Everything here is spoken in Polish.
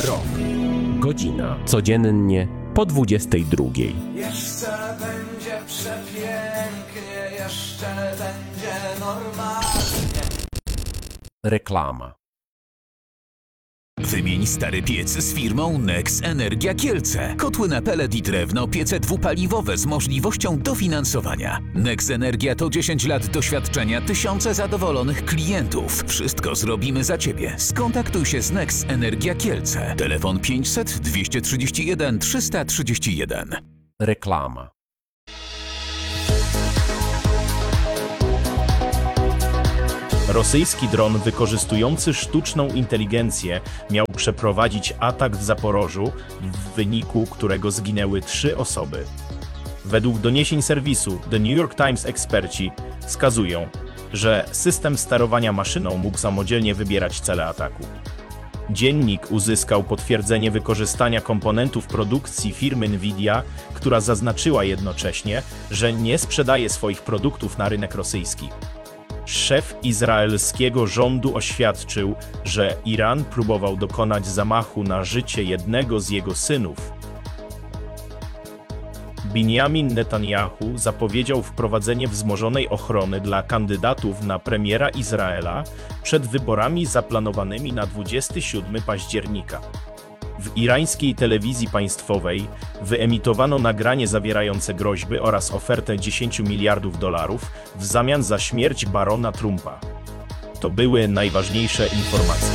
Rok. Godzina. Codziennie po 22. Jeszcze będzie przepięknie, jeszcze będzie normalnie. Reklama. Wymień stary piec z firmą Nex Energia Kielce. Kotły na pelet i drewno, piece dwupaliwowe z możliwością dofinansowania. Nex Energia to 10 lat doświadczenia, tysiące zadowolonych klientów. Wszystko zrobimy za Ciebie. Skontaktuj się z Nex Energia Kielce. Telefon 500 231 331. Reklama. Rosyjski dron wykorzystujący sztuczną inteligencję miał przeprowadzić atak w Zaporożu, w wyniku którego zginęły 3 osoby. Według doniesień serwisu The New York Times eksperci wskazują, że system sterowania maszyną mógł samodzielnie wybierać cele ataku. Dziennik uzyskał potwierdzenie wykorzystania komponentów produkcji firmy Nvidia, która zaznaczyła jednocześnie, że nie sprzedaje swoich produktów na rynek rosyjski. Szef izraelskiego rządu oświadczył, że Iran próbował dokonać zamachu na życie jednego z jego synów. Binjamin Netanyahu zapowiedział wprowadzenie wzmożonej ochrony dla kandydatów na premiera Izraela przed wyborami zaplanowanymi na 27 października. W irańskiej telewizji państwowej wyemitowano nagranie zawierające groźby oraz ofertę $10 miliardów w zamian za śmierć barona Trumpa. To były najważniejsze informacje.